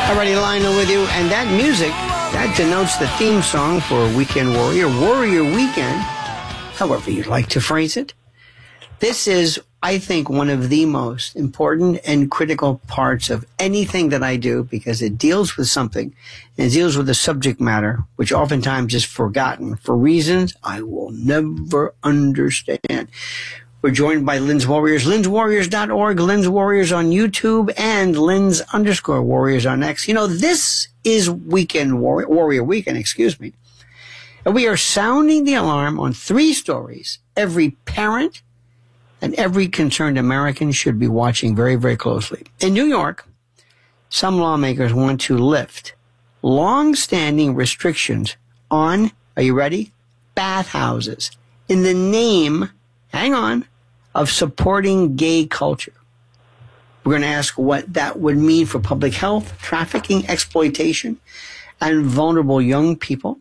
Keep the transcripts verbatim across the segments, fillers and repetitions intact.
Alrighty, Lionel with you. And that music, that denotes the theme song for Weekend Warrior, Warrior Weekend, however you'd like to phrase it. This is, I think, one of the most important and critical parts of anything that I do because it deals with something and it deals with a subject matter which oftentimes is forgotten for reasons I will never understand. We're joined by Lynn's Warriors, lynn's warriors dot org, Lynn's Warriors on YouTube, and Lynn's underscore Warriors on X. You know, this is Weekend Warrior, Warrior Weekend, excuse me. And we are sounding the alarm on three stories every parent and every concerned American should be watching very, very closely. In New York, some lawmakers want to lift long-standing restrictions on, are you ready? Bathhouses in the name, hang on, of supporting gay culture. We're going to ask what that would mean for public health, trafficking, exploitation, and vulnerable young people.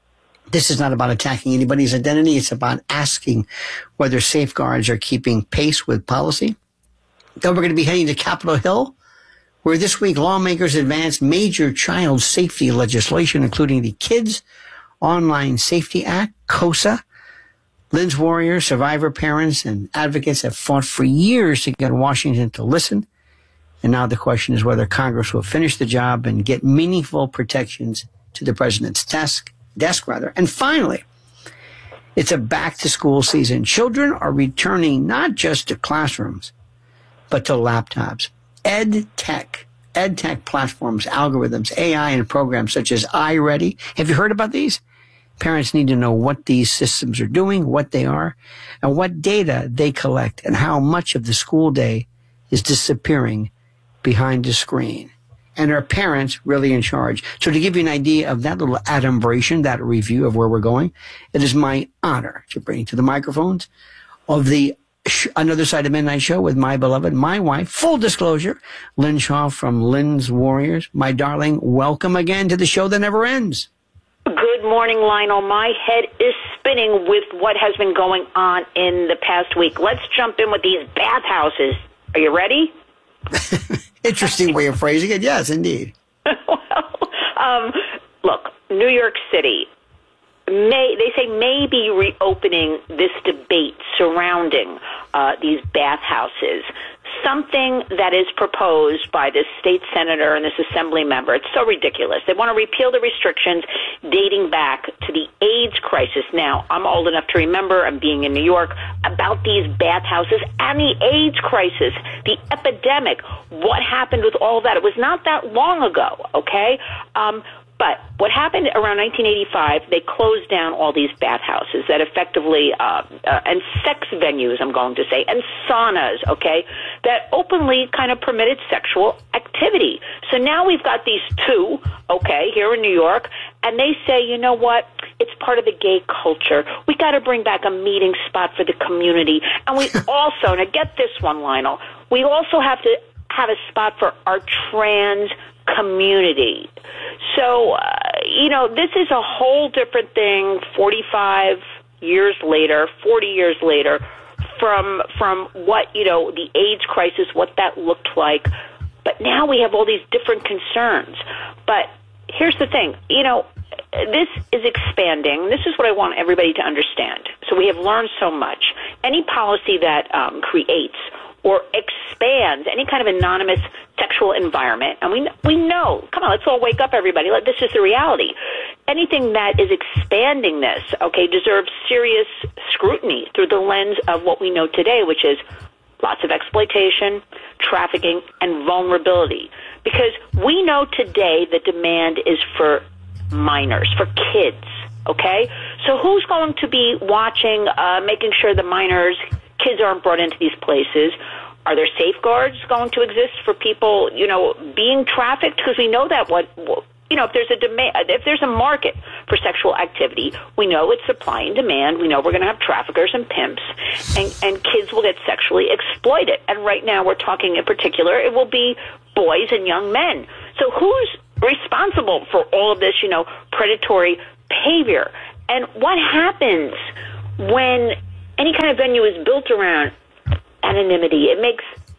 This is not about attacking anybody's identity. It's about asking whether safeguards are keeping pace with policy. Then we're going to be heading to Capitol Hill, where this week lawmakers advanced major child safety legislation, including the Kids Online Safety Act, KOSA. Lynn's Warriors, survivor parents, and advocates have fought for years to get Washington to listen. And now the question is whether Congress will finish the job and get meaningful protections to the president's desk, desk rather. And finally, it's a back-to-school season. Children are returning not just to classrooms, but to laptops. Ed tech, ed tech platforms, algorithms, A I, and programs such as iReady. Have you heard about these? Parents need to know what these systems are doing, what they are, and what data they collect, and how much of the school day is disappearing behind a screen. And are parents really in charge? So to give you an idea of that little adumbration, that review of where we're going, it is my honor to bring to the microphones of the sh- Another Side of Midnight show with my beloved, my wife, full disclosure, Lynn Shaw from Lynn's Warriors. My darling, welcome again to the show that never ends. Good morning, Lionel. My head is spinning with what has been going on in the past week. Let's jump in with these bathhouses. Are you ready? Interesting way of phrasing it. Yes, indeed. well, um, look, New York City, may they say may be reopening this debate surrounding uh, these bathhouses. Something that is proposed by this state senator and this assembly member. It's so ridiculous. They want to repeal the restrictions dating back to the AIDS crisis. Now, I'm old enough to remember, I'm being in New York, about these bathhouses and the AIDS crisis, the epidemic, what happened with all that. It was not that long ago, okay? Um, But what happened around nineteen eighty-five, they closed down all these bathhouses that effectively, uh, uh, and sex venues, I'm going to say, and saunas, okay, that openly kind of permitted sexual activity. So now we've got these two, okay, here in New York, and they say, you know what, it's part of the gay culture. We got to bring back a meeting spot for the community. And we also, now get this one, Lionel, we also have to have a spot for our trans community. So, uh, you know, this is a whole different thing forty-five years later, forty years later, from from what, you know, the AIDS crisis, what that looked like. But now we have all these different concerns. But here's the thing, you know, this is expanding. This is what I want everybody to understand. So we have learned so much. Any policy that um, creates or expands any kind of anonymous sexual environment, and we we know, come on, let's all wake up, everybody. This is the reality. Anything that is expanding this, okay, deserves serious scrutiny through the lens of what we know today, which is lots of exploitation, trafficking, and vulnerability. Because we know today the demand is for minors, for kids, okay? So who's going to be watching, uh, making sure the minors, kids aren't brought into these places? Are there safeguards going to exist for people, you know, being trafficked? Because we know that what, you know, if there's a demand, if there's a market for sexual activity, we know it's supply and demand. We know we're going to have traffickers and pimps, and, and kids will get sexually exploited. And right now we're talking in particular, it will be boys and young men. So who's responsible for all of this, you know, predatory behavior? And what happens when any kind of venue is built around anonymity? It makes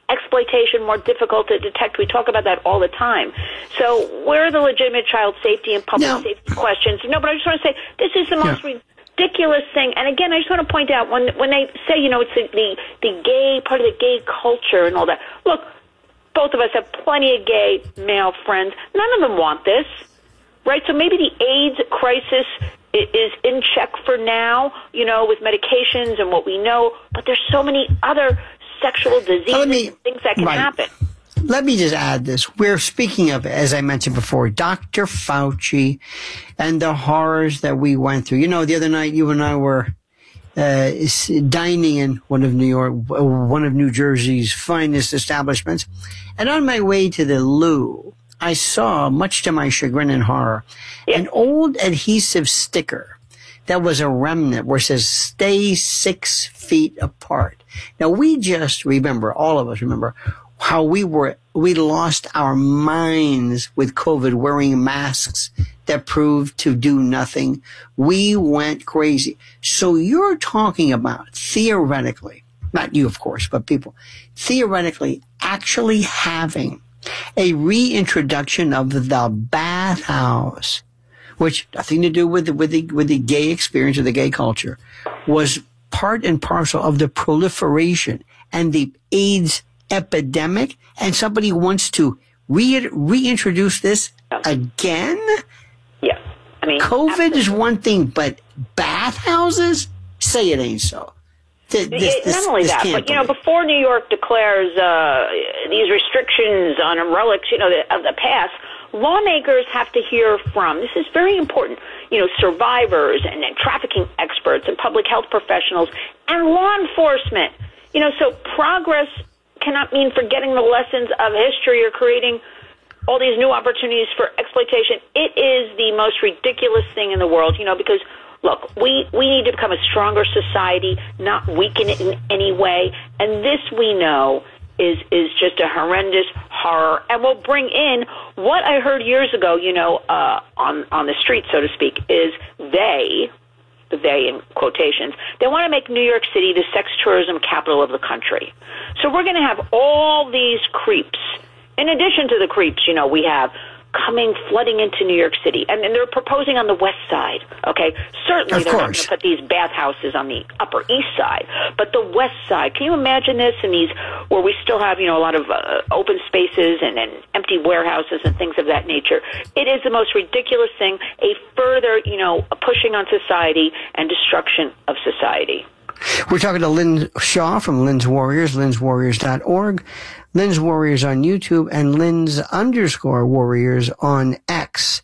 exploitation more difficult to detect. We talk about that all the time. So where are the legitimate child safety and public no. safety questions? No, but I just want to say this is the most yeah. ridiculous thing. And again, I just want to point out when when they say, you know, it's the, the, the gay, part of the gay culture and all that. Look, both of us have plenty of gay male friends. None of them want this, right? So maybe the AIDS crisis is in check for now, you know, with medications and what we know. But there's so many other sexual diseases me, and things that can right. happen. Let me just add this. We're speaking of, as I mentioned before, Doctor Fauci and the horrors that we went through. You know, the other night you and I were uh, dining in one of New York, one of New Jersey's finest establishments. And on my way to the loo, I saw, much to my chagrin and horror, yeah. an old adhesive sticker that was a remnant where it says, stay six feet apart. Now, we just remember, all of us remember, how we were, we lost our minds with COVID, wearing masks that proved to do nothing. We went crazy. So you're talking about, theoretically, not you, of course, but people, theoretically actually having a reintroduction of the bathhouse, which nothing to do with the, with the, with the gay experience or the gay culture, was part and parcel of the proliferation and the AIDS epidemic, and somebody wants to re- reintroduce this again? Yeah. I mean, COVID absolutely. is one thing, but bathhouses? Say it ain't so. Th- this, it, this, not only that, but, you know, before New York declares uh, these restrictions on relics, you know, the, of the past, lawmakers have to hear from, this is very important, you know, survivors and, and trafficking experts and public health professionals and law enforcement. You know, so progress cannot mean forgetting the lessons of history or creating all these new opportunities for exploitation. It is the most ridiculous thing in the world, you know, because, look, we, we need to become a stronger society, not weaken it in any way. And this, we know, is is just a horrendous horror, and will bring in what I heard years ago, you know, uh, on, on the street, so to speak, is they, the they in quotations, they want to make New York City the sex tourism capital of the country. So we're going to have all these creeps. In addition to the creeps, you know, we have coming, flooding into New York City. And, and they're proposing on the west side, okay? Certainly of they're course. not going to put these bathhouses on the upper east side. But the west side, can you imagine this in these, where we still have, you know, a lot of uh, open spaces and, and empty warehouses and things of that nature? It is the most ridiculous thing, a further, you know, pushing on society and destruction of society. We're talking to Lynn Shaw from Lynn's Warriors, lynn's warriors dot org, Lynn's Warriors on YouTube, and Lynn's underscore Warriors on X.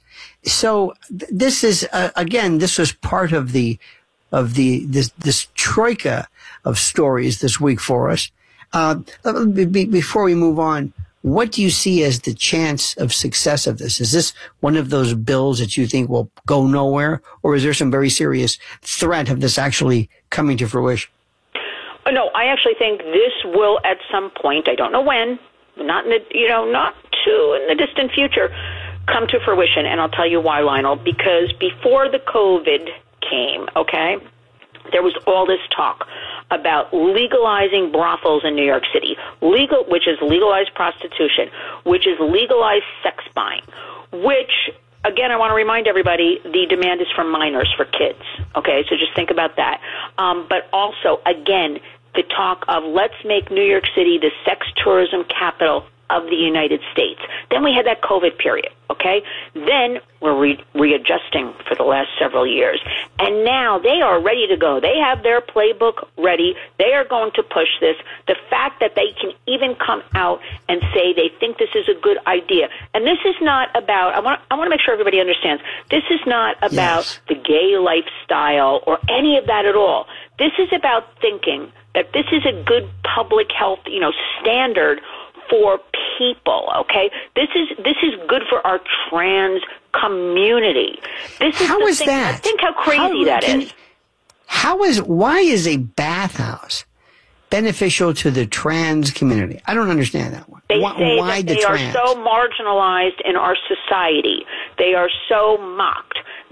So th- this is, uh, again, this was part of the, of the, this, this troika of stories this week for us. Uh, be, be, before we move on, what do you see as the chance of success of this? Is this one of those bills that you think will go nowhere, or is there some very serious threat of this actually coming to fruition? No, I actually think this will at some point, I don't know when, not in the, you know, not too in the distant future, come to fruition. And I'll tell you why, Lionel, because before the COVID came, okay, there was all this talk about legalizing brothels in New York City, legal, which is legalized prostitution, which is legalized sex buying, which, again, I want to remind everybody, the demand is for minors, for kids, okay? So just think about that. Um, but also, again, the talk of let's make New York City the sex tourism capital of the United States. Then we had that COVID period, okay? Then we're re- readjusting for the last several years. And now they are ready to go. They have their playbook ready. They are going to push this. The fact that they can even come out and say they think this is a good idea. And this is not about, I want, I want to make sure everybody understands, this is not about yes. the gay lifestyle or any of that at all. This is about thinking that this is a good public health, you know, standard for people, okay? This is this is good for our trans community. This is how the is thing. that? Think how crazy how, that can, is. How is why is a bathhouse beneficial to the trans community? I don't understand that one. They why, say why that the they trans? are so marginalized in our society. They are so mocked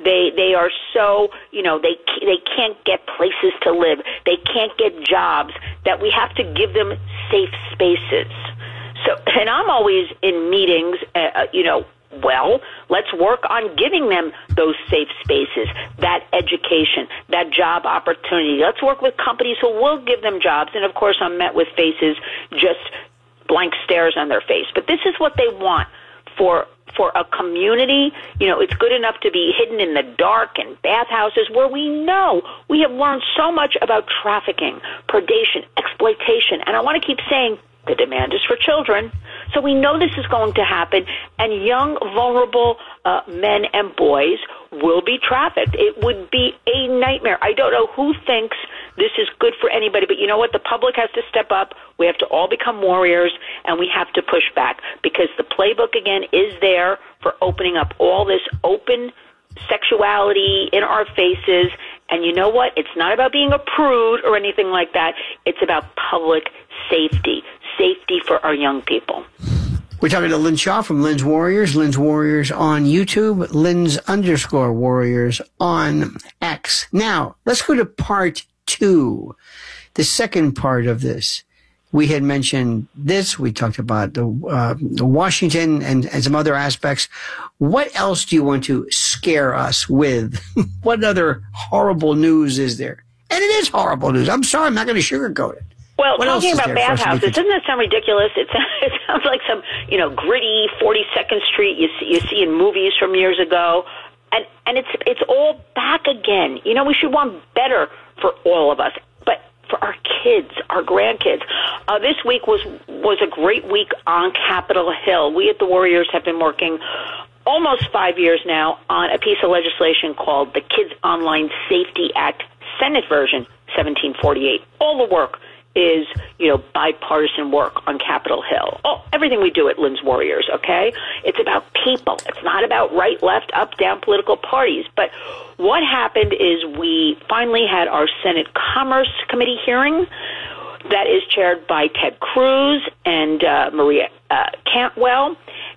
They they are so, you know, they they can't get places to live. They can't get jobs, that we have to give them safe spaces. So, and I'm always in meetings, uh, you know, well, let's work on giving them those safe spaces, that education, that job opportunity. Let's work with companies who will give them jobs. And, of course, I'm met with faces, just blank stares on their face. But this is what they want for for a community. You know, it's good enough to be hidden in the dark in bathhouses where we know we have learned so much about trafficking, predation, exploitation. And I want to keep saying the demand is for children. So we know this is going to happen, and young, vulnerable uh, men and boys will be trafficked. It would be a nightmare. I don't know who thinks this is good for anybody, but you know what? The public has to step up. We have to all become warriors, and we have to push back, because the playbook, again, is there for opening up all this open sexuality in our faces. And you know what? It's not about being a prude or anything like that. It's about public safety. Safety for our young people. We're talking to Lynn Shaw from Lynn's Warriors. Lynn's Warriors on YouTube. Lynn's underscore Warriors on X. Now, let's go to part two. The second part of this. We had mentioned this. We talked about the, uh, the Washington and, and some other aspects. What else do you want to scare us with? What other horrible news is there? And it is horrible news. I'm sorry. I'm not going to sugarcoat it. Well, what talking about bathhouses, doesn't that sound ridiculous? It sounds, it sounds like some, you know, gritty forty-second Street you see, you see in movies from years ago. And, and it's, it's all back again. You know, we should want better for all of us. But for our kids, our grandkids. Uh, this week was was a great week on Capitol Hill. We at the Warriors have been working almost five years now on a piece of legislation called the Kids Online Safety Act, Senate version seventeen forty-eight. All the work is, you know, bipartisan work on Capitol Hill. Oh, everything we do at Lynn's Warriors, okay? It's about people. It's not about right, left, up, down political parties. But what happened is we finally had our Senate Commerce Committee hearing that is chaired by Ted Cruz and uh, Maria uh, Cantwell,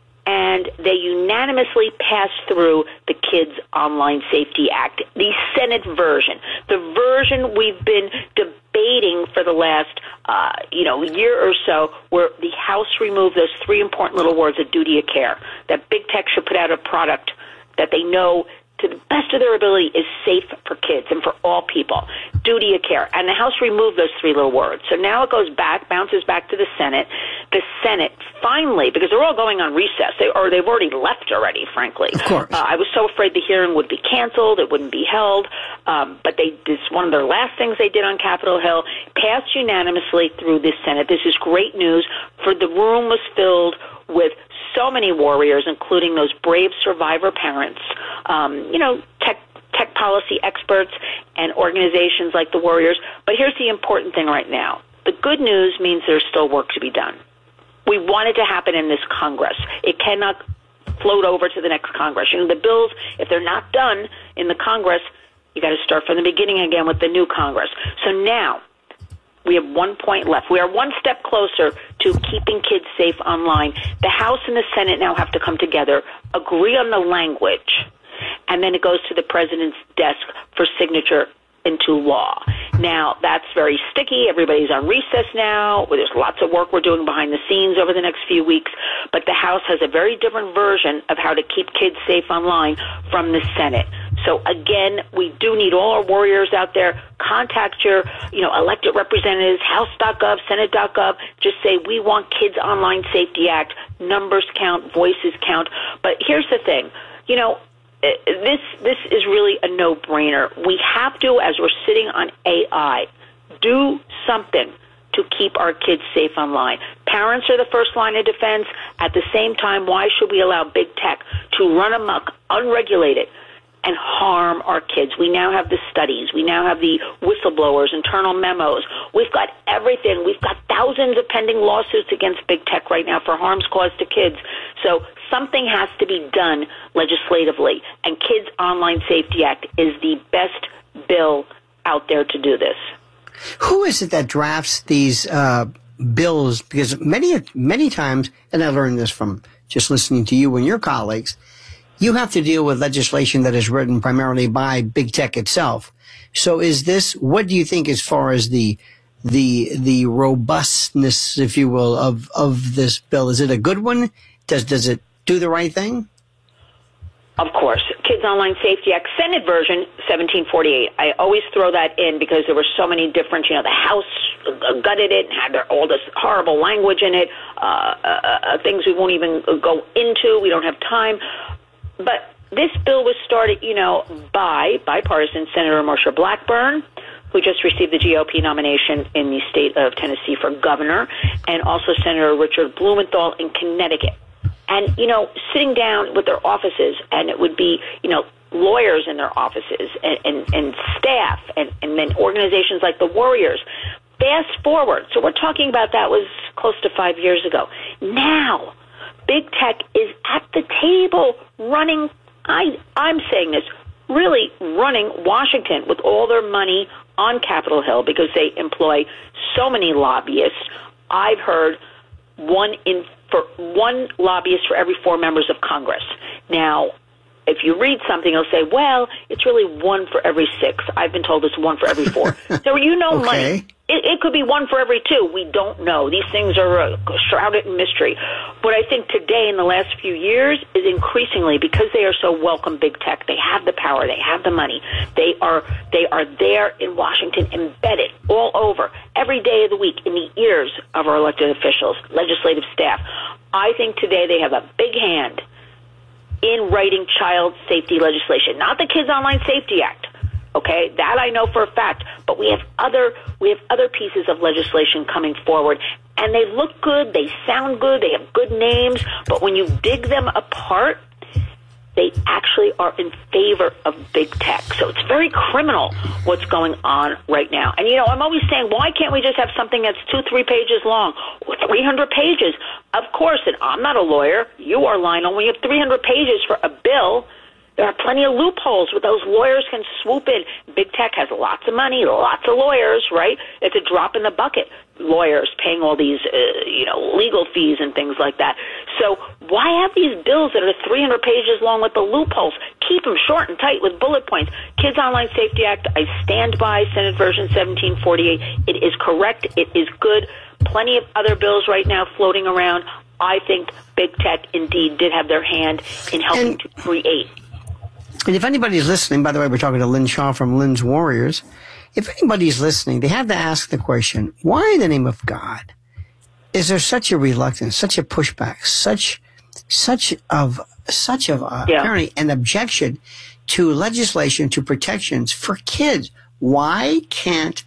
and they unanimously passed through the Kids Online Safety Act, the Senate version, the version we've been debating for the last, uh, you know, year or so, where the House removed those three important little words of duty of care, that big tech should put out a product that they know to the best of their ability is safe for kids and for all people. Duty of care. And the House removed those three little words. So now it goes back, bounces back to the Senate. The Senate finally, because they're all going on recess, they, or they've already left already, frankly. Of course. Uh, I was so afraid the hearing would be canceled, it wouldn't be held. Um, but they, this one of their last things they did on Capitol Hill, passed unanimously through the Senate. This is great news. For the room was filled with so many warriors, including those brave survivor parents, um, you know, tech tech policy experts and organizations like the Warriors. But here's the important thing right now. The good news means there's still work to be done. We want it to happen in this Congress. It cannot float over to the next Congress. You know, the bills, if they're not done in the Congress, you got to start from the beginning again with the new Congress. So now we have one point left. We are one step closer to keeping kids safe online. The House and the Senate now have to come together, agree on the language, and then it goes to the president's desk for signature into law. Now, that's very sticky. Everybody's on recess now. There's lots of work we're doing behind the scenes over the next few weeks. But the House has a very different version of how to keep kids safe online from the Senate. So, again, we do need all our warriors out there. Contact your, you know, elected representatives, house dot gov, senate dot gov. Just say, we want Kids Online Safety Act. Numbers count, voices count. But here's the thing. You know, This this is really a no-brainer. We have to, as we're sitting on A I, do something to keep our kids safe online. Parents are the first line of defense. At the same time, why should we allow big tech to run amok, unregulated, and harm our kids? We now have the studies. We now have the whistleblowers, internal memos. We've got everything. We've got thousands of pending lawsuits against big tech right now for harms caused to kids. So something has to be done legislatively, and Kids Online Safety Act is the best bill out there to do this. Who is it that drafts these uh, bills? Because many, many times, and I learned this from just listening to you and your colleagues, you have to deal with legislation that is written primarily by big tech itself. So is this, what do you think as far as the the the robustness, if you will, of, of this bill? Is it a good one? Does does it do the right thing? Of course. Kids Online Safety Act, Senate version, seventeen forty-eight. I always throw that in because there were so many different, you know, the House gutted it and had their, all this horrible language in it, uh, uh, uh, things we won't even go into. We don't have time. But this bill was started, you know, by bipartisan Senator Marsha Blackburn, who just received the G O P nomination in the state of Tennessee for governor, and also Senator Richard Blumenthal in Connecticut. And, you know, sitting down with their offices, and it would be, you know, lawyers in their offices and, and, and staff and, and then organizations like the Warriors. Fast forward. So we're talking about that was close to five years ago. Now, big tech is at the table running, I, I'm saying this, really running Washington with all their money on Capitol Hill because they employ so many lobbyists. I've heard one in for one lobbyist for every four members of Congress. Now, if you read something, it'll say, well, it's really one for every six. I've been told it's one for every four. So you know okay. money. It, it could be one for every two. We don't know. These things are uh, shrouded in mystery. What I think today in the last few years is increasingly, because they are so welcome big tech, they have the power, they have the money, they are they are there in Washington, embedded all over, every day of the week, in the ears of our elected officials, legislative staff. I think today they have a big hand in writing child safety legislation, not the Kids Online Safety Act. Okay, that I know for a fact. But we have other we have other pieces of legislation coming forward, and they look good, they sound good, they have good names. But when you dig them apart, they actually are in favor of big tech. So it's very criminal what's going on right now. And you know, I'm always saying, why can't we just have something that's two, three pages long, or three hundred pages? Of course, and I'm not a lawyer. You are, Lionel. When you have three hundred pages for a bill, there are plenty of loopholes where those lawyers can swoop in. Big tech has lots of money, lots of lawyers, right? It's a drop in the bucket. Lawyers paying all these, uh, you know, legal fees and things like that. So why have these bills that are three hundred pages long with the loopholes? Keep them short and tight with bullet points. Kids Online Safety Act, I stand by Senate version seventeen forty-eight. It is correct. It is good. Plenty of other bills right now floating around. I think big tech indeed did have their hand in helping and- to create. And if anybody's listening, by the way, we're talking to Lynn Shaw from Lynn's Warriors. If anybody's listening, they have to ask the question, why in the name of God is there such a reluctance, such a pushback, such, such of, such of, uh, yeah. apparently an objection to legislation, to protections for kids? Why can't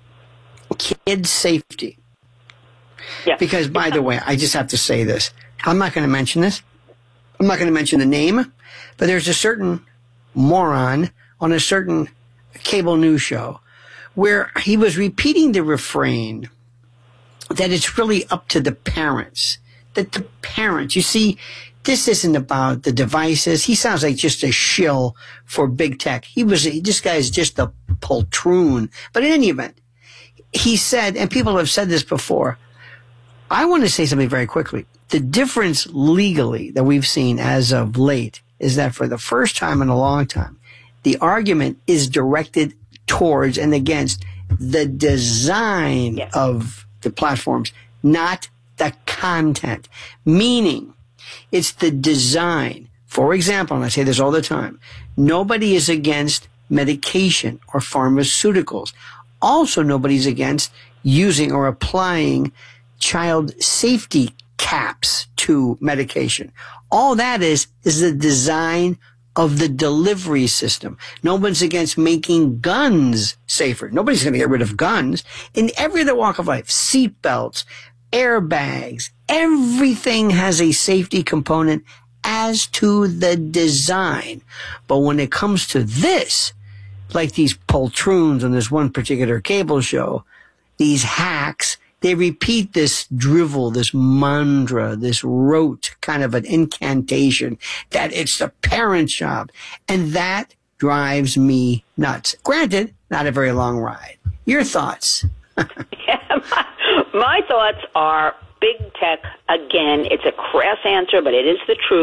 kids' safety? Yeah. Because, by the way, I just have to say this. I'm not going to mention this. I'm not going to mention the name, but there's a certain moron on a certain cable news show where he was repeating the refrain that it's really up to the parents, that the parents, you see, this isn't about the devices. He sounds like just a shill for big tech. He was, this guy is just a poltroon. But in any event, he said, and people have said this before, I want to say something very quickly. The difference legally that we've seen as of late is that for the first time in a long time, the argument is directed towards and against the design yes. of the platforms, not the content. Meaning, it's the design. For example, and I say this all the time, nobody is against medication or pharmaceuticals. Also, nobody's against using or applying child safety caps to medication. All that is, is the design of the delivery system. No one's against making guns safer. Nobody's going to get rid of guns. In every other walk of life, seatbelts, airbags, everything has a safety component as to the design. But when it comes to this, like these poltroons on this one particular cable show, these hacks, they repeat this drivel, this mantra, this rote kind of an incantation that it's the parent's job. And that drives me nuts. Granted, not a very long ride. Your thoughts? yeah, my, my thoughts are big tech, again, it's a crass answer, but it is the truth,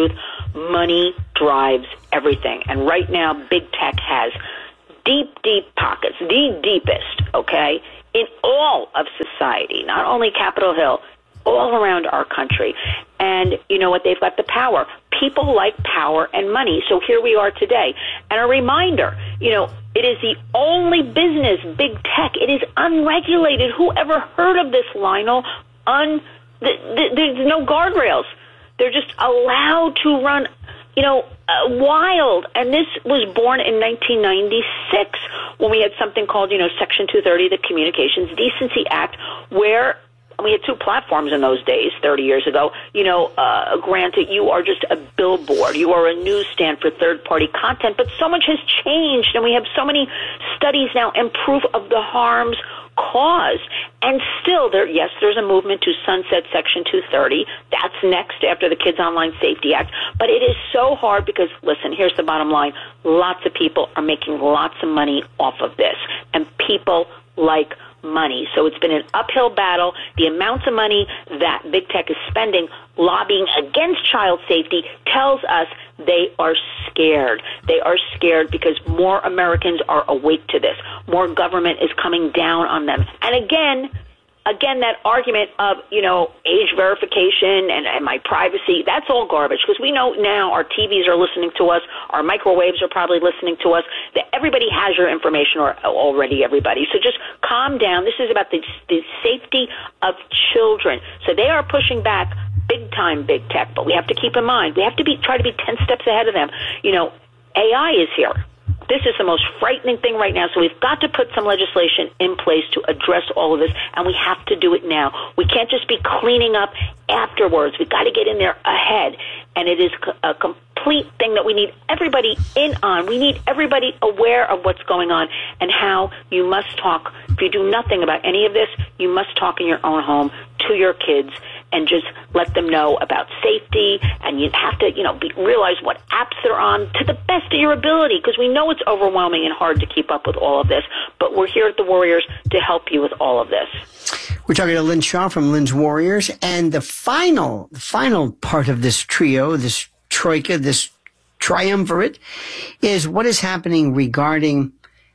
money drives everything. And right now, big tech has deep, deep pockets, the deepest, okay, in all of society, not only Capitol Hill, all around our country. And you know what? They've got the power. People like power and money. So here we are today. And a reminder, you know, it is the only business, big tech. It is unregulated. Who ever heard of this, Lionel? Un, th- th- there's no guardrails. They're just allowed to run, you know, uh, wild. And this was born in nineteen ninety-six when we had something called, you know, Section two thirty, the Communications Decency Act, where we had two platforms in those days, thirty years ago. You know, uh, granted, you are just a billboard. You are a newsstand for third-party content, but so much has changed, and we have so many studies now and proof of the harms caused. And still, there, yes, there's a movement to sunset Section two thirty. That's next after the Kids Online Safety Act. But it is so hard because, listen, here's the bottom line. Lots of people are making lots of money off of this, and people like money. So it's been an uphill battle. The amounts of money that big tech is spending lobbying against child safety tells us they are scared. They are scared because more Americans are awake to this. More government is coming down on them. And again, Again, that argument of, you know, age verification and, and my privacy, that's all garbage because we know now our T Vs are listening to us, our microwaves are probably listening to us, that everybody has your information or, already, everybody. So just calm down. This is about the, the safety of children. So they are pushing back big time, big tech, but we have to keep in mind, we have to be try to be ten steps ahead of them. You know, A I is here. This is the most frightening thing right now, so we've got to put some legislation in place to address all of this, and we have to do it now. We can't just be cleaning up afterwards. We've got to get in there ahead, and it is a complete thing that we need everybody in on. We need everybody aware of what's going on and how you must talk. If you do nothing about any of this, you must talk in your own home to your kids and just let them know about safety, and you have to, you know, be, realize what apps they're on to the best of your ability, because we know it's overwhelming and hard to keep up with all of this, but we're here at the Warriors to help you with all of this. We're talking to Lynn Shaw from Lynn's Warriors, and the final, the final part of this trio, this troika, this triumvirate, is what is happening regarding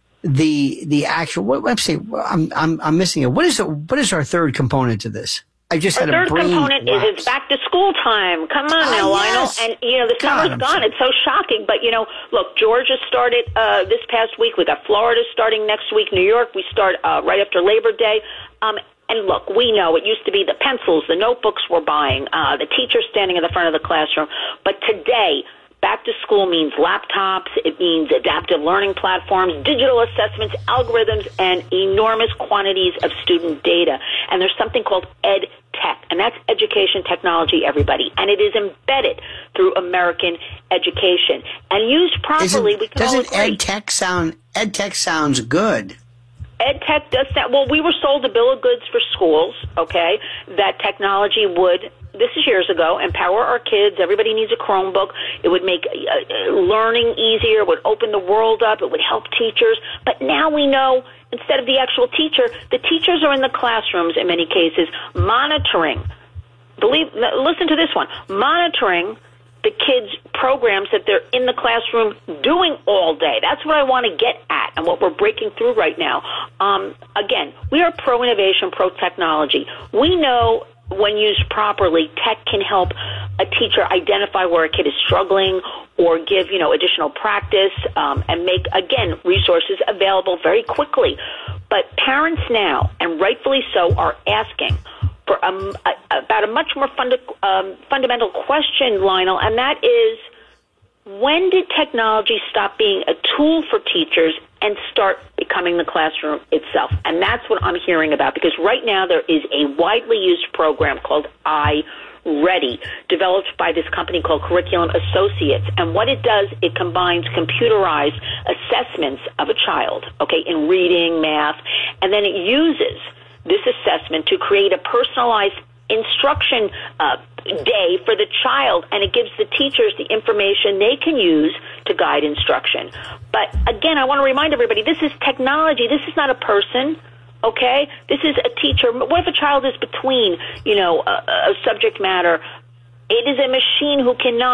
the the actual. What, let's see, I'm I'm I'm missing it. What is the, what is our third component to this? I just Our had third a brain component lapse. is it's back to school time. Come on now, Ah, Lionel. yes. And, you know, the God, summer's I'm gone. so- It's so shocking. But, you know, look, Georgia started uh, this past week. We got Florida starting next week. New York, we start uh, right after Labor Day. Um, and, look, we know it used to be the pencils, the notebooks we're buying, uh, the teachers standing in the front of the classroom. But today, back to school means laptops, it means adaptive learning platforms, digital assessments, algorithms, and enormous quantities of student data. And there's something called ed tech, and that's education technology, everybody. And it is embedded through American education. And used properly, Isn't- we can all doesn't agree. ed tech sound? Ed tech sounds good. Ed tech does that. Well, we were sold a bill of goods for schools, okay, that technology would, this is years ago, empower our kids. Everybody needs a Chromebook. It would make uh, learning easier. It would open the world up. It would help teachers. But now we know, instead of the actual teacher, the teachers are in the classrooms in many cases monitoring. Believe, listen to this one, monitoring the kids' programs that they're in the classroom doing all day. That's what I want to get at and what we're breaking through right now. Um, again, we are pro-innovation, pro-technology. We know when used properly, tech can help a teacher identify where a kid is struggling or give, you know, additional practice um, and make, again, resources available very quickly. But parents now, and rightfully so, are asking for a, a, about a much more funda, um, fundamental question, Lionel, and that is, when did technology stop being a tool for teachers and start becoming the classroom itself? And that's what I'm hearing about, because right now there is a widely used program called iReady, developed by this company called Curriculum Associates. And what it does, it combines computerized assessments of a child, okay, in reading, math, and then it uses this assessment to create a personalized instruction uh, day for the child, and it gives the teachers the information they can use to guide instruction. But again, I want to remind everybody, this is technology. This is not a person, okay? This is a teacher. What if a child is between, you know, a, a subject matter? It is a machine who cannot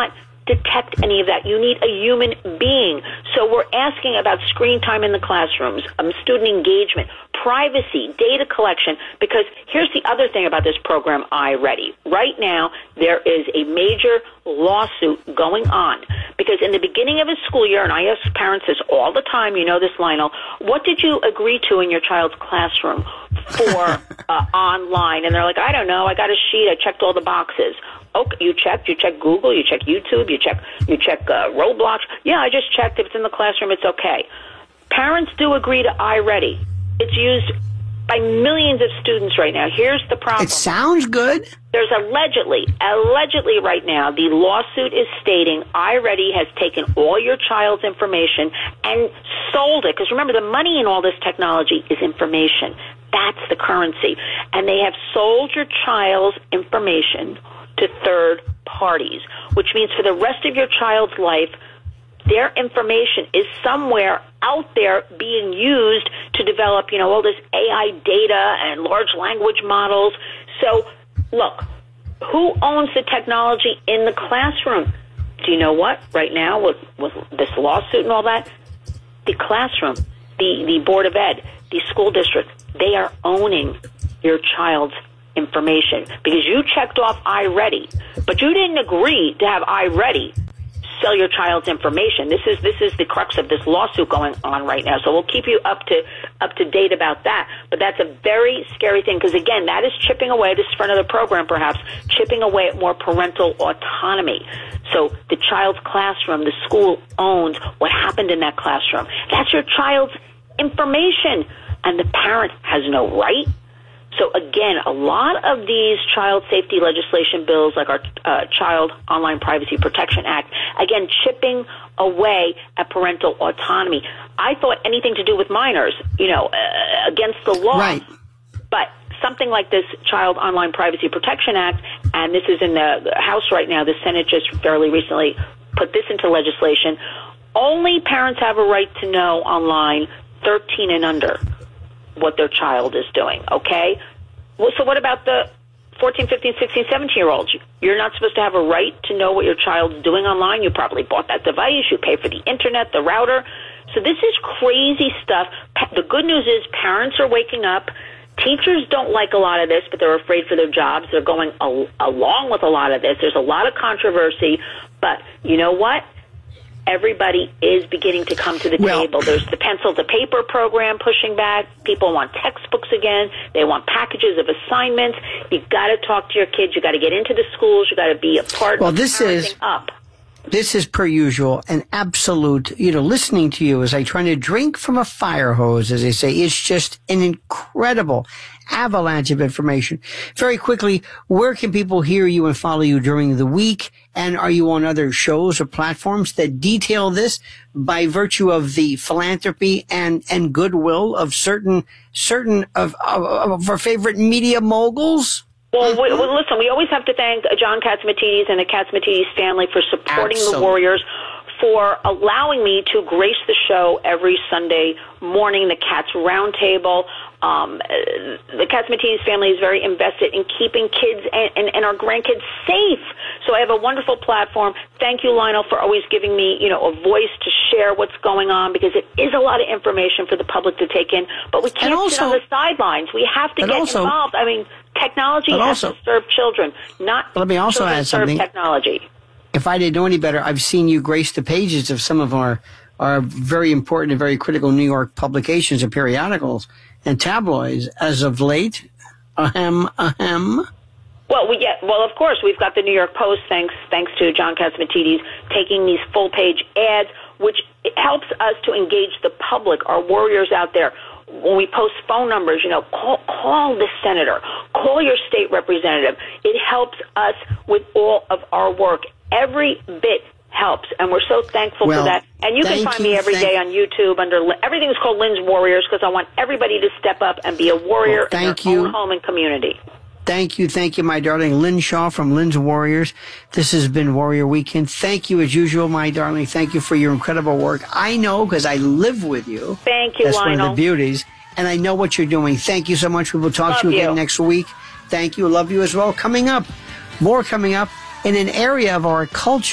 detect any of that. You need a human being. So we're asking about screen time in the classrooms, um, student engagement, privacy, data collection, because here's the other thing about this program, iReady. Right now, there is a major lawsuit going on because in the beginning of a school year, and I ask parents this all the time, you know this, Lionel, what did you agree to in your child's classroom for uh, online? And they're like, I don't know, I got a sheet, I checked all the boxes. Okay, you checked, you checked Google, you check YouTube, you check you check uh, Roblox. Yeah, I just checked. If it's in the classroom, it's okay. Parents do agree to iReady. It's used by millions of students right now. Here's the problem. It sounds good. There's allegedly, allegedly right now, the lawsuit is stating iReady has taken all your child's information and sold it. Because remember, the money in all this technology is information. That's the currency. And they have sold your child's information to third parties, which means for the rest of your child's life, their information is somewhere out there being used to develop, you know, all this A I data and large language models. So, look, who owns the technology in the classroom? Do you know what? Right now, with, with this lawsuit and all that, the classroom, the, the Board of Ed, the school district, they are owning your child's information because you checked off iReady, but you didn't agree to have iReady sell your child's information. This is this is the crux of this lawsuit going on right now. So we'll keep you up to up to date about that. But that's a very scary thing because again, that is chipping away. This is for another program, perhaps chipping away at more parental autonomy. So the child's classroom, the school owns what happened in that classroom. That's your child's information, and the parent has no right. So again, a lot of these child safety legislation bills, like our uh, Child Online Privacy Protection Act, again, chipping away at parental autonomy. I thought anything to do with minors, you know, uh, against the law. Right. But something like this Child Online Privacy Protection Act, and this is in the House right now, the Senate just fairly recently put this into legislation, only parents have a right to know online thirteen and under what their child is doing, okay? Well, so what about the fourteen, fifteen, sixteen, seventeen-year-olds? You're not supposed to have a right to know what your child's doing online. You probably bought that device. You pay for the internet, the router. So this is crazy stuff. The good news is parents are waking up. Teachers don't like a lot of this, but they're afraid for their jobs. They're going al- along with a lot of this. There's a lot of controversy, but you know what? Everybody is beginning to come to the well, table. There's the pencil to paper program pushing back. People want textbooks again. They want packages of assignments. You've got to talk to your kids. You've got to get into the schools. You've got to be a part well, of this parenting is, up. This is, per usual, an absolute, you know, listening to you as I try to drink from a fire hose, as they say, is just an incredible avalanche of information. Very quickly, where can people hear you and follow you during the week? And are you on other shows or platforms that detail this by virtue of the philanthropy and, and goodwill of certain, certain of, of, of our favorite media moguls? Well, we, well, listen, we always have to thank John Catsimatidis and the Catsimatidis family for supporting Absolutely. the Warriors, for allowing me to grace the show every Sunday morning, the Cats Roundtable. Um, the Catsimatidis family is very invested in keeping kids and, and, and our grandkids safe. So I have a wonderful platform. Thank you, Lionel, for always giving me, you know, a voice to share what's going on, because it is a lot of information for the public to take in. But we can't also, sit on the sidelines. We have to get also, involved. I mean, technology has also, to serve children, not let me also children add serve something. technology. If I didn't know any better, I've seen you grace the pages of some of our, our very important and very critical New York publications and periodicals and tabloids as of late. Ahem, ahem. Well, we get, well, of course, we've got the New York Post, thanks thanks to John Catsimatidis, taking these full-page ads, which helps us to engage the public, our warriors out there. When we post phone numbers, you know, call, call the senator, call your state representative. It helps us with all of our work. Every bit helps, and we're so thankful well, for that. And you can find you, me every day on YouTube under everything's called Lynn's Warriors, because I want everybody to step up and be a warrior well, in their you. own home and community. Thank you, thank you, my darling. Lynn Shaw from Lynn's Warriors. This has been Warrior Weekend. Thank you, as usual, my darling. Thank you for your incredible work. I know, because I live with you. Thank you, That's Lionel. one of the beauties. And I know what you're doing. Thank you so much. We will talk Love to you again you. next week. Thank you. Love you as well. Coming up, more coming up in an area of our culture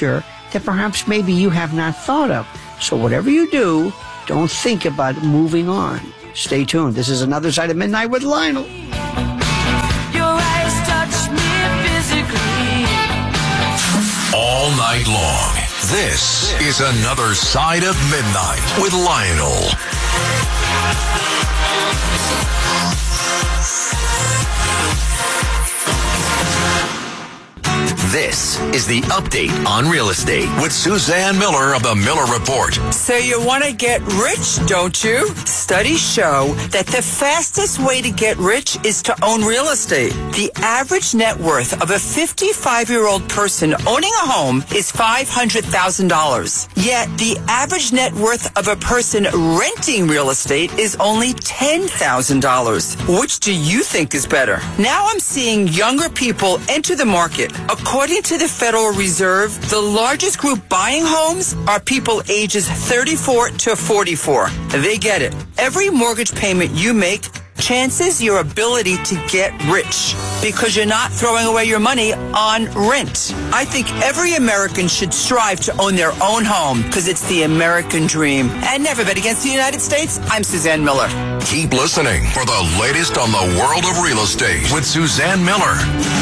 that perhaps maybe you have not thought of. So whatever you do, don't think about moving on. Stay tuned. This is Another Side of Midnight with Lionel. Your eyes touch me physically. All night long, this is Another Side of Midnight with Lionel. This is the update on real estate with Suzanne Miller of the Miller Report. So you want to get rich, don't you? Studies show that the fastest way to get rich is to own real estate. The average net worth of a fifty-five-year-old person owning a home is five hundred thousand dollars. Yet the average net worth of a person renting real estate is only ten thousand dollars. Which do you think is better? Now I'm seeing younger people enter the market. According to the Federal Reserve, the largest group buying homes are people ages thirty-four to forty-four. They get it. Every mortgage payment you make chances your ability to get rich because you're not throwing away your money on rent. I think every American should strive to own their own home because it's the American dream. And never bet against the United States. I'm Suzanne Miller. Keep listening for the latest on the world of real estate with Suzanne Miller.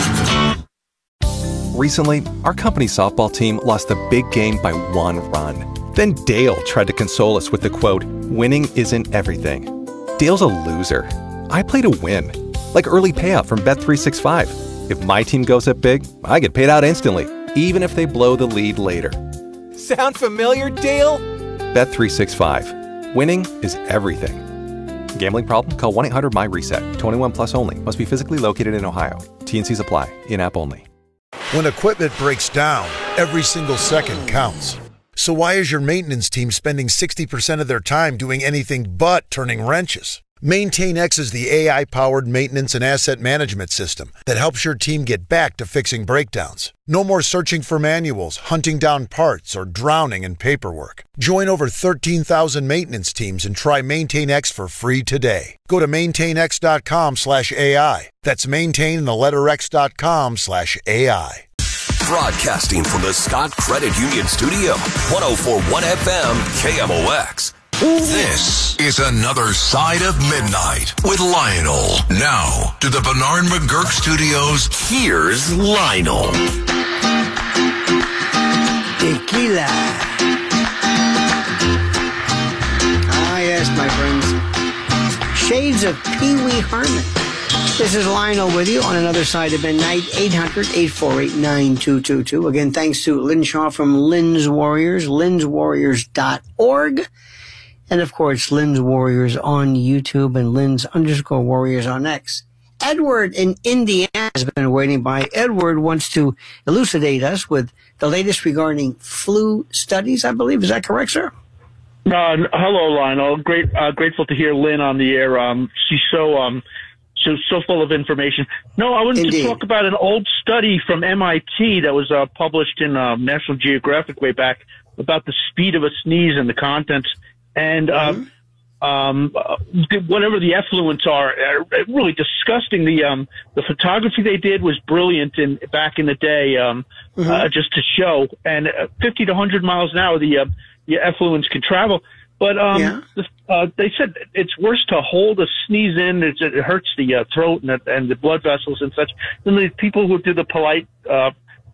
Recently, our company softball team lost a big game by one run. Then Dale tried to console us with the quote, "Winning isn't everything." Dale's a loser. I play to win. Like early payout from Bet three sixty-five. If my team goes up big, I get paid out instantly, even if they blow the lead later. Sound familiar, Dale? Bet three sixty-five. Winning is everything. Gambling problem? Call one eight hundred M Y reset. twenty-one plus only. Must be physically located in Ohio. T N Cs apply. In-app only. When equipment breaks down, every single second counts. So why is your maintenance team spending sixty percent of their time doing anything but turning wrenches? MaintainX is the A I-powered maintenance and asset management system that helps your team get back to fixing breakdowns. No more searching for manuals, hunting down parts, or drowning in paperwork. Join over thirteen thousand maintenance teams and try MaintainX for free today. Go to maintainx.com slash AI. That's maintain the letter x.com slash AI. Broadcasting from the Scott Credit Union Studio, one oh four point one F M K M O X. This is Another Side of Midnight with Lionel. Now, to the Bernard McGurk Studios, here's Lionel. Tequila. Ah, yes, my friends. Shades of Pee Wee Herman. This is Lionel with you on Another Side of Midnight, eight hundred, eight four eight, nine two two two. Again, thanks to Lynn Shaw from Lynn's Warriors, lynn's warriors dot org. And, of course, Lynn's Warriors on YouTube and Lynn's underscore Warriors on X. Edward in Indiana has been waiting by. Edward wants to elucidate us with the latest regarding flu studies, I believe. Is that correct, sir? Uh, hello, Lionel. Great, uh, grateful to hear Lynn on the air. Um, she's so um, so so full of information. No, I wanted Indeed. to talk about an old study from M I T that was uh, published in uh, National Geographic way back about the speed of a sneeze and the contents. And um, mm-hmm. um, uh, whatever the effluents are, uh, really disgusting. The um, the photography they did was brilliant in back in the day, um, mm-hmm. uh, just to show. And uh, fifty to one hundred miles an hour, the uh, the effluents can travel. But um, yeah. the, uh, they said it's worse to hold a sneeze in. It's, it hurts the uh, throat and, and the blood vessels and such. Than the people who do the polite, uh,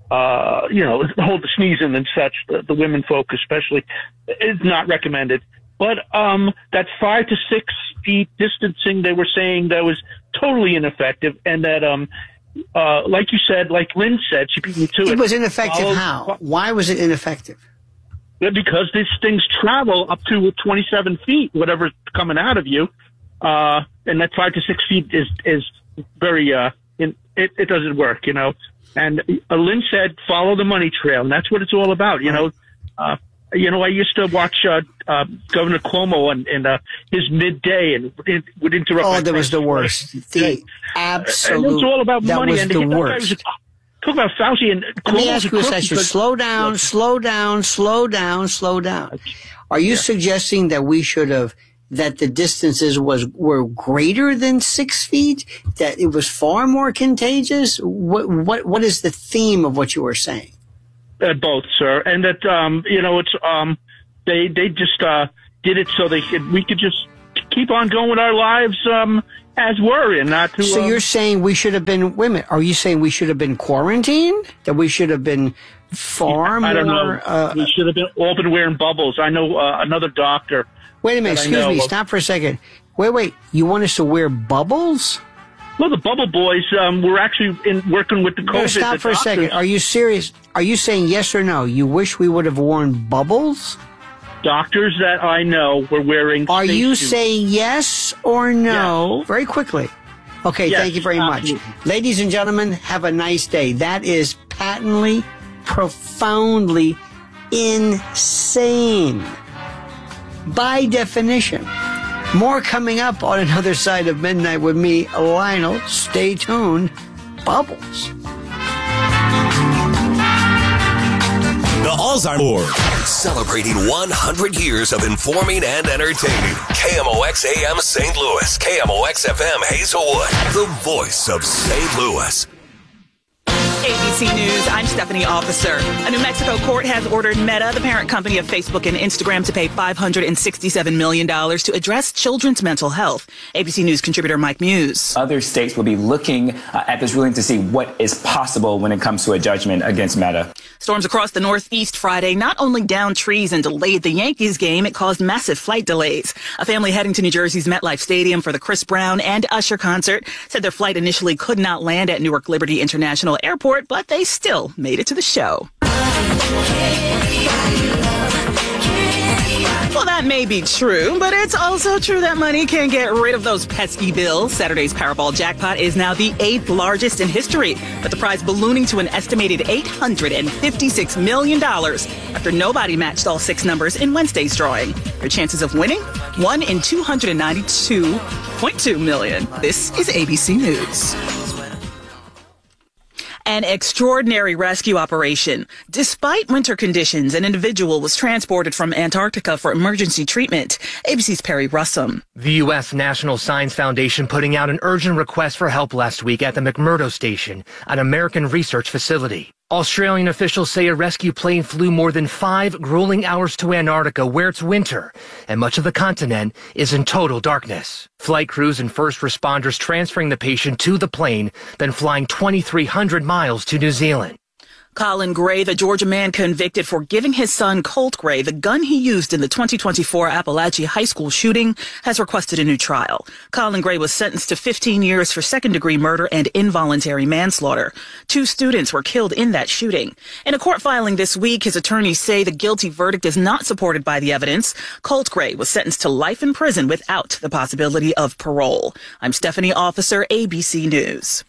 uh, you know, hold the sneeze in and such. The, the women folk especially, is not recommended. But um, that five to six feet distancing, they were saying that was totally ineffective, and that, um, uh, like you said, like Lynn said, she beat me to it. It was ineffective Followed, how? Why was it ineffective? Because these things travel up to twenty-seven feet, whatever's coming out of you, uh, and that five to six feet is is very uh, in, it, it doesn't work, you know. And uh, Lynn said, follow the money trail, and that's what it's all about, you know. Uh, You know, I used to watch uh, uh, Governor Cuomo and, and uh, his midday, and it would interrupt. Oh, my that was the worst. The absolute. And it's all about that money. was and the he, worst. Was, talk about Fauci and Let me Cuomo's ask you a crook question. because- Slow down, slow down, slow down, slow down. Are you Yeah. suggesting that we should have, that the distances was were greater than six feet? That it was far more contagious? What what what is the theme of what you were saying? Uh, both, sir. And that, um, you know, it's, um, they, they just, uh, did it so they could, we could just keep on going with our lives, um, as were and not to. So um, you're saying we should have been, wait a minute, are you saying we should have been quarantined? That we should have been far more? I don't know. Uh, we should have been, all been wearing bubbles. I know, uh, another doctor. Wait a minute, excuse me, stop for a second. Wait, wait, you want us to wear bubbles? Well, the Bubble Boys um, were actually in, working with the COVID. No, stop for a second. Are you serious? Are you saying yes or no? You wish we would have worn bubbles? Doctors that I know were wearing. Are you suits. saying yes or no? Yes. Very quickly. Okay, Yes, thank you very absolutely. much. Ladies and gentlemen, have a nice day. That is patently, profoundly insane. By definition. More coming up on Another Side of Midnight with me, Lionel. Stay tuned. Bubbles. The Alzheimer celebrating one hundred years of informing and entertaining. K M O X A M Saint Louis, K M O X F M Hazelwood, the voice of Saint Louis. A B C News, I'm Stephanie Officer. A New Mexico court has ordered Meta, the parent company of Facebook and Instagram, to pay five hundred sixty-seven million dollars to address children's mental health. A B C News contributor Mike Muse. Other states will be looking uh, at this ruling to see what is possible when it comes to a judgment against Meta. Storms across the Northeast Friday not only downed trees and delayed the Yankees game, it caused massive flight delays. A family heading to New Jersey's MetLife Stadium for the Chris Brown and Usher concert said their flight initially could not land at Newark Liberty International Airport, but they still made it to the show. Well, that may be true, but it's also true that money can get rid of those pesky bills. Saturday's Powerball jackpot is now the eighth largest in history, with the prize ballooning to an estimated eight hundred fifty-six million dollars after nobody matched all six numbers in Wednesday's drawing. Your chances of winning? one in two hundred ninety-two point two million. This is A B C News. An extraordinary rescue operation. Despite winter conditions, an individual was transported from Antarctica for emergency treatment. A B C's Perry Russum. The U S National Science Foundation putting out an urgent request for help last week at the McMurdo Station, an American research facility. Australian officials say a rescue plane flew more than five grueling hours to Antarctica, where it's winter, and much of the continent is in total darkness. Flight crews and first responders transferring the patient to the plane, then flying twenty-three hundred miles to New Zealand. Colin Gray, the Georgia man convicted for giving his son Colt Gray the gun he used in the twenty twenty-four Appalachia High School shooting, has requested a new trial. Colin Gray was sentenced to fifteen years for second-degree murder and involuntary manslaughter. Two students were killed in that shooting. In a court filing this week, his attorneys say the guilty verdict is not supported by the evidence. Colt Gray was sentenced to life in prison without the possibility of parole. I'm Stephanie Officer, A B C News.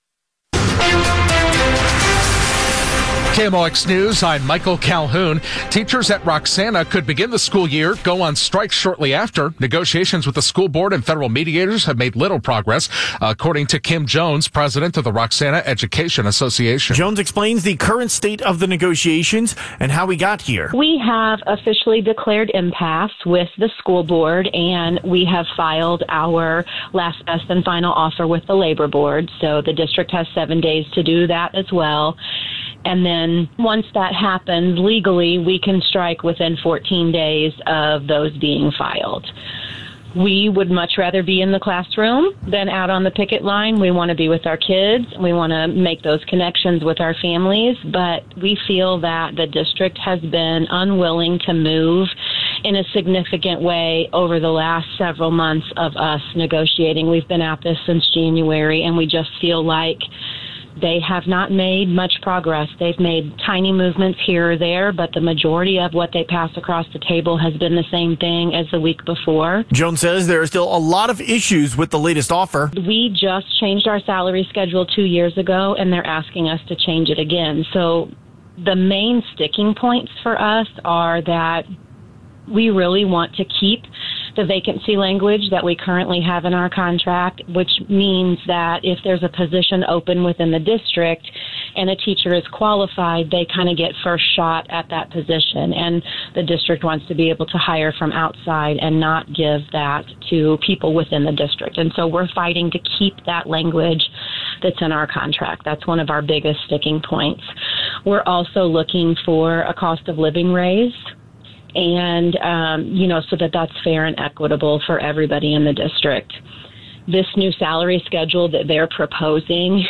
K M O X News, I'm Michael Calhoun. Teachers at Roxana could begin the school year, go on strike shortly after. Negotiations with the school board and federal mediators have made little progress, according to Kim Jones, president of the Roxana Education Association. Jones explains the current state of the negotiations and how we got here. We have officially declared impasse with the school board, and we have filed our last best and final offer with the labor board. So the district has seven days to do that as well. And then once that happens, legally, we can strike within fourteen days of those being filed. We would much rather be in the classroom than out on the picket line. We want to be with our kids. We want to make those connections with our families. But we feel that the district has been unwilling to move in a significant way over the last several months of us negotiating. We've been at this since January, and we just feel like they have not made much progress. They've made tiny movements here or there, but the majority of what they pass across the table has been the same thing as the week before. Jones says there are still a lot of issues with the latest offer. We just changed our salary schedule two years ago, and they're asking us to change it again. So the main sticking points for us are that we really want to keep the vacancy language that we currently have in our contract, which means that if there's a position open within the district and a teacher is qualified, they kind of get first shot at that position. And the district wants to be able to hire from outside and not give that to people within the district. And so we're fighting to keep that language that's in our contract. That's one of our biggest sticking points. We're also looking for a cost of living raise, and, um, you know, so that that's fair and equitable for everybody in the district. This new salary schedule that they're proposing